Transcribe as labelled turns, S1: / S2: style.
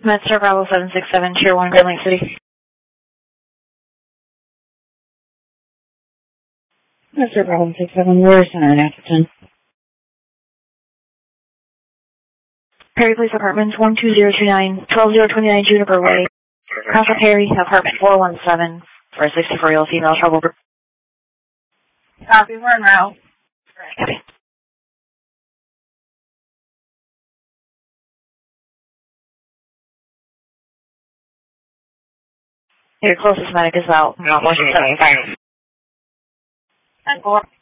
S1: MedStar Bravo 767, Tier 1, Grand Lake City. MedStar Bravo 767, Warrior Center in Atherton. Perry Place Apartments, 12029, 12029 Juniper Way. Contact Perry, apartment 417, for a 64-year-old female trouble.
S2: Copy, we're en route.
S1: Copy. Your closest medic is out.
S2: 10-4.